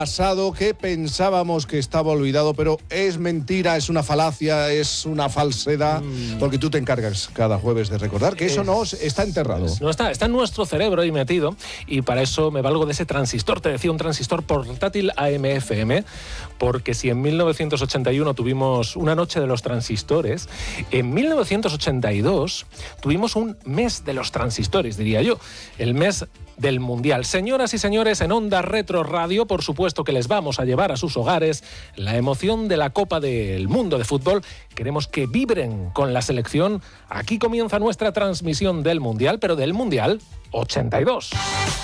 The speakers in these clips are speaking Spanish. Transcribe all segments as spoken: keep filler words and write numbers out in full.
Pasado que pensábamos que estaba olvidado, pero es mentira, es una falacia, es una falsedad, mm. porque tú te encargas cada jueves de recordar que eso es, no está enterrado. No está, está en nuestro cerebro ahí metido, y para eso me valgo de ese transistor, te decía, un transistor portátil A M F M, porque si en mil novecientos ochenta y uno tuvimos una noche de los transistores, en mil novecientos ochenta y dos tuvimos un mes de los transistores, diría yo, el mes del Mundial. Señoras y señores, en Onda Retro Radio, por supuesto que les vamos a llevar a sus hogares la emoción de la Copa del Mundo de Fútbol. Queremos que vibren con la selección. Aquí comienza nuestra transmisión del Mundial, pero del Mundial ochenta y dos.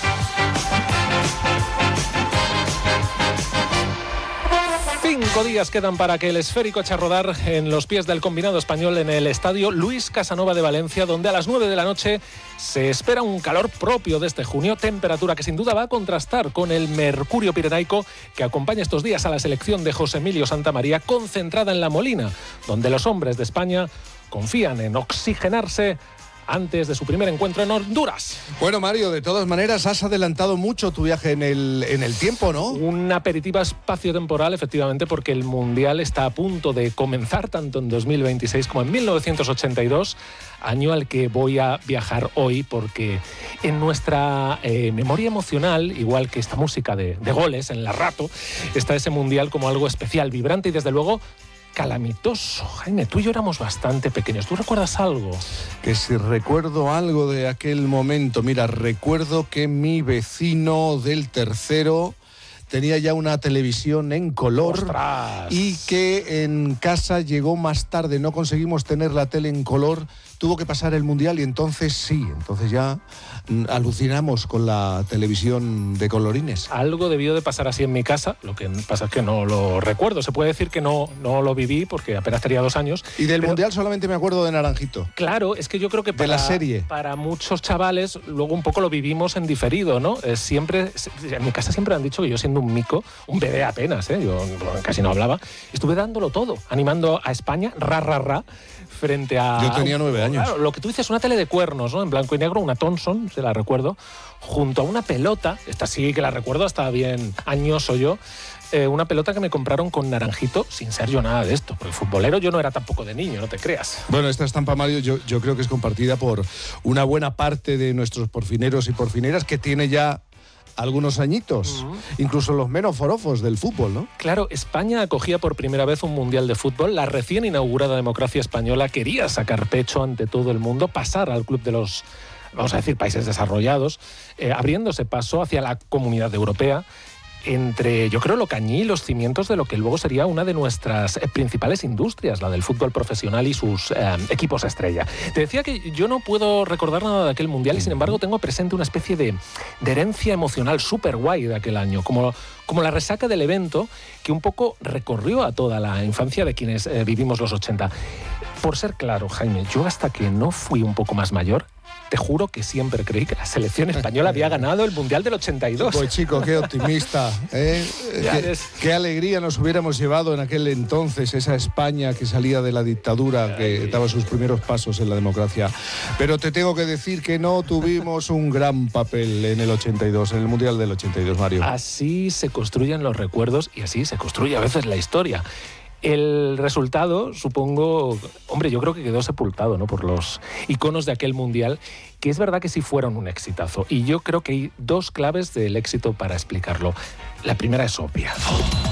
Cinco días quedan para que el esférico eche a rodar en los pies del combinado español en el estadio Luis Casanova de Valencia, donde a las nueve de la noche se espera un calor propio de este junio, temperatura que sin duda va a contrastar con el mercurio pirenaico que acompaña estos días a la selección de José Emilio Santamaría, concentrada en La Molina, donde los hombres de España confían en oxigenarse antes de su primer encuentro en Honduras. Bueno, Mario, de todas maneras, has adelantado mucho tu viaje en el, en el tiempo, ¿no? Un aperitivo espacio-temporal, efectivamente, porque el Mundial está a punto de comenzar tanto en dos mil veintiséis como en mil novecientos ochenta y dos, año al que voy a viajar hoy, porque en nuestra eh, memoria emocional, igual que esta música de, de goles en la rato, está ese Mundial como algo especial, vibrante y, desde luego, calamitoso. Jaime, tú y yo éramos bastante pequeños. ¿Tú recuerdas algo? Que si recuerdo algo de aquel momento. Mira, recuerdo que mi vecino del tercero tenía ya una televisión en color. ¡Ostras! Y que en casa llegó más tarde. No conseguimos tener la tele en color. Tuvo que pasar el Mundial y entonces sí, entonces ya alucinamos con la televisión de colorines. Algo debió de pasar así en mi casa, lo que pasa es que no lo recuerdo. Se puede decir que no, no lo viví porque apenas tenía dos años. Y del pero, Mundial solamente me acuerdo de Naranjito. Claro, es que yo creo que para, de la serie. para muchos chavales luego un poco lo vivimos en diferido, ¿no? Eh, siempre, en mi casa siempre han dicho que yo, siendo un mico, un bebé apenas, ¿eh? Yo casi no hablaba, estuve dándolo todo, animando a España, ra, ra, ra, frente a... Yo tenía nueve años. Claro, lo que tú dices, una tele de cuernos, ¿no? En blanco y negro, una Thomson, se la recuerdo, junto a una pelota, esta sí que la recuerdo, hasta bien añoso yo, eh, una pelota que me compraron con Naranjito, sin ser yo nada de esto, porque futbolero yo no era tampoco de niño, no te creas. Bueno, esta estampa, Mario, yo, yo creo que es compartida por una buena parte de nuestros porfineros y porfineras, que tiene ya algunos añitos, uh-huh. incluso los menos forofos del fútbol, ¿no? Claro, España acogía por primera vez un Mundial de Fútbol. La recién inaugurada democracia española quería sacar pecho ante todo el mundo, pasar al club de los, vamos a decir, países desarrollados, eh, abriéndose paso hacia la Comunidad Europea, entre, yo creo, lo cañí y los cimientos de lo que luego sería una de nuestras principales industrias, la del fútbol profesional y sus eh, equipos estrella. Te decía que yo no puedo recordar nada de aquel Mundial y, sin embargo, tengo presente una especie de, de herencia emocional súper guay de aquel año, como, como la resaca del evento que un poco recorrió a toda la infancia de quienes eh, vivimos los ochenta. Por ser claro, Jaime, yo hasta que no fui un poco más mayor, te juro que siempre creí que la selección española había ganado el Mundial del ochenta y dos. Pues chico, qué optimista, ¿eh? qué, qué alegría nos hubiéramos llevado en aquel entonces, esa España que salía de la dictadura, que daba sus primeros pasos en la democracia. Pero te tengo que decir que no tuvimos un gran papel en el ochenta y dos, en el Mundial del ochenta y dos, Mario. Así se construyen los recuerdos y así se construye a veces la historia. El resultado, supongo, hombre, yo creo que quedó sepultado, ¿no?, por los iconos de aquel Mundial, que es verdad que sí fueron un exitazo. Y yo creo que hay dos claves del éxito para explicarlo. La primera es obvia.